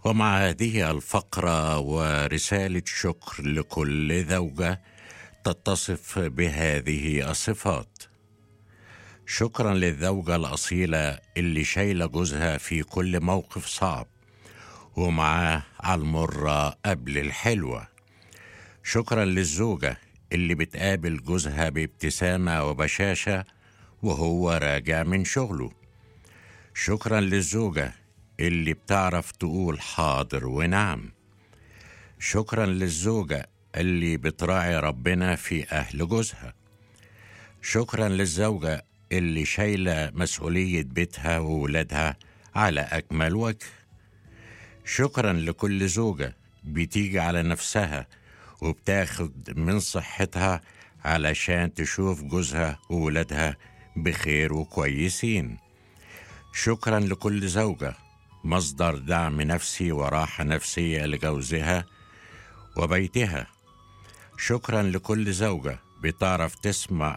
ومع هذه الفقرة ورسالة شكر لكل زوجة تتصف بهذه الصفات. شكرا للزوجة الأصيلة اللي شايلة جوزها في كل موقف صعب ومعاه على المرة قبل الحلوة. شكرا للزوجة اللي بتقابل جوزها بابتسامة وبشاشة وهو راجع من شغله. شكرا للزوجة اللي بتعرف تقول حاضر ونعم. شكرا للزوجة اللي بتراعي ربنا في أهل جوزها. شكرا للزوجة اللي شايلة مسؤولية بيتها وولادها على أكمل وجه. شكرا لكل زوجة بتيجي على نفسها وبتاخد من صحتها علشان تشوف جوزها وولادها بخير وكويسين. شكرا لكل زوجة مصدر دعم نفسي وراحة نفسية لجوزها وبيتها. شكرا لكل زوجة بتعرف تسمع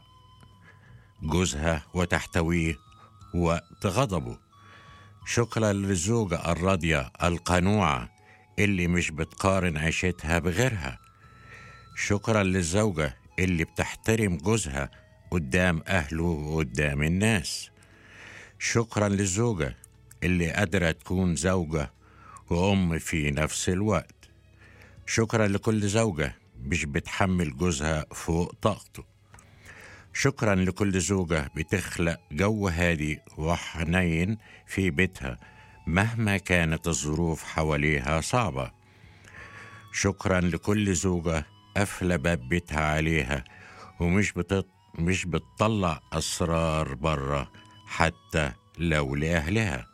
جوزها وتحتويه وقت غضبه. شكرا للزوجة الراضية القنوعة اللي مش بتقارن عيشتها بغيرها. شكرا للزوجة اللي بتحترم جوزها قدام أهله وقدام الناس. شكرا للزوجة اللي قادرة تكون زوجة وأم في نفس الوقت. شكرا لكل زوجة مش بتحمل جوزها فوق طاقته. شكرا لكل زوجة بتخلق جو هادي وحنين في بيتها مهما كانت الظروف حواليها صعبة. شكرا لكل زوجة قافلة باب بيتها عليها مش بتطلع أسرار بره حتى لو لأهلها.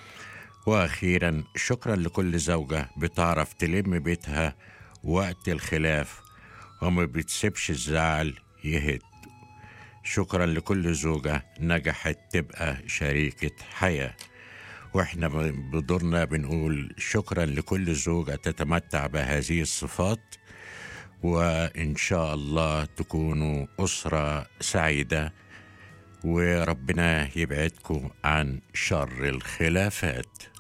وأخيرا شكرا لكل زوجة بتعرف تلم بيتها وقت الخلاف وما بتسيبش الزعل يهد. شكرا لكل زوجة نجحت تبقى شريكة حياة. واحنا بدورنا بنقول شكرا لكل زوجة تتمتع بهذه الصفات، وإن شاء الله تكونوا أسرة سعيدة وربنا يبعدكم عن شر الخلافات.